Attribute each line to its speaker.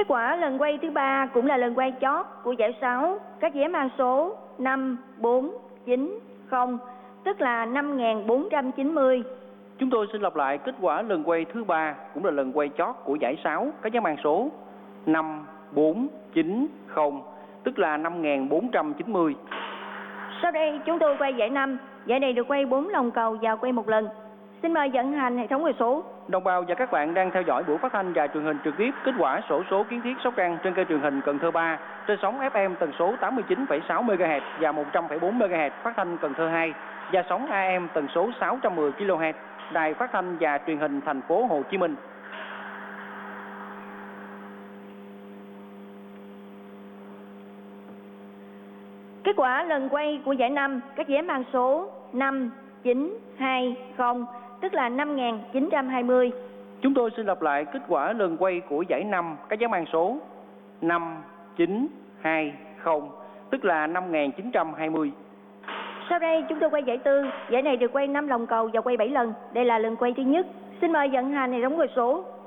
Speaker 1: Kết quả lần quay thứ 3 cũng là lần quay chót của giải 6. Các vé mang số 5, 4, 9, 0, tức là 5.490.
Speaker 2: Chúng tôi xin lặp lại kết quả lần quay thứ 3 cũng là lần quay chót của giải 6. Các vé mang số 5, 4, 9, 0, tức là 5.490.
Speaker 1: Sau đây chúng tôi quay giải 5. Giải này được quay 4 lòng cầu và quay một lần. Xin mời vận hành hệ thống quay số.
Speaker 2: Đồng bào và các bạn đang theo dõi buổi phát thanh và truyền hình trực tiếp kết quả xổ số kiến thiết Sóc Trăng trên kênh truyền hình Cần Thơ 3 trên sóng FM tần số 89,6 MHz và 100,4 MHz phát thanh Cần Thơ 2 và sóng AM tần số 610 kHz Đài Phát thanh và Truyền hình Thành phố Hồ Chí Minh.
Speaker 1: Kết quả lần quay của giải 5, các vé mang số 5, 9, 2, 0, tức là 5.920.
Speaker 2: Chúng tôi xin lặp lại kết quả lần quay của giải 5, các vé mang số 5, 9, 2, 0, tức là 5.920.
Speaker 1: Sau đây chúng tôi quay giải 4. Giải này được quay 5 lòng cầu và quay 7 lần. Đây là lần quay thứ nhất. Xin mời vận hành hệ thống quay số.